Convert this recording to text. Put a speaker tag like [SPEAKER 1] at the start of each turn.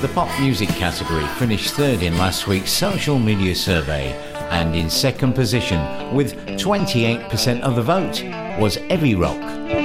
[SPEAKER 1] The pop music category finished third in last week's social media survey, and in second position with 28% of the vote was Heavy Rock.